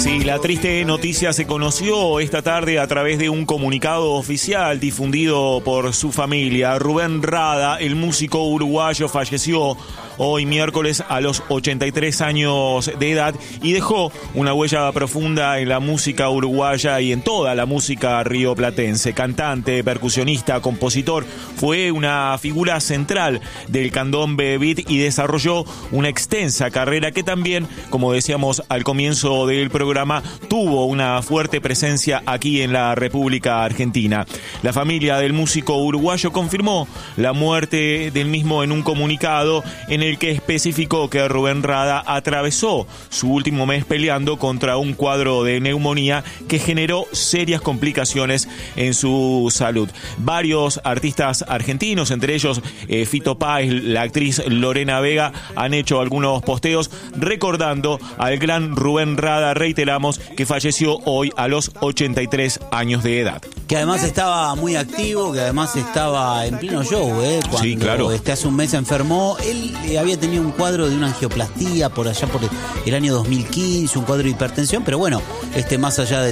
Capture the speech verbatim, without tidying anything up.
Sí, la triste noticia se conoció esta tarde a través de un comunicado oficial difundido por su familia. Rubén Rada, el músico uruguayo, falleció hoy miércoles a los ochenta y tres años de edad y dejó una huella profunda en la música uruguaya y en toda la música rioplatense. Cantante, percusionista, compositor, fue una figura central del candombe beat y desarrolló una extensa carrera que también, como decíamos al comienzo del programa, tuvo una fuerte presencia aquí en la República Argentina. La familia del músico uruguayo confirmó la muerte del mismo en un comunicado en el que especificó que Rubén Rada atravesó su último mes peleando contra un cuadro de neumonía que generó serias complicaciones en su salud. Varios artistas argentinos, entre ellos eh, Fito Páez, la actriz Lorena Vega, han hecho algunos posteos recordando al gran Rubén Rada. Reiteramos que falleció hoy a los ochenta y tres años de edad. Que además estaba muy activo, que además estaba en pleno show, ¿eh? Cuando sí, claro. este, hace un mes enfermó. Él eh, había tenido un cuadro de una angioplastía por allá por el año dos mil quince, un cuadro de hipertensión, pero bueno, este más allá de